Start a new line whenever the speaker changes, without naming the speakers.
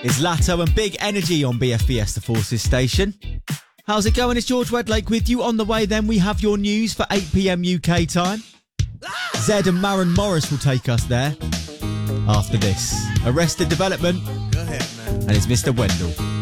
It's Latto and Big Energy on BFBS The Forces station. How's it going? It's George Wedlake with you. On the way then, we have your news for 8 p.m. UK time. Zed and Maren Morris will take us there. After this, Arrested Development.
Go ahead, man.
And it's Mr. Wendell.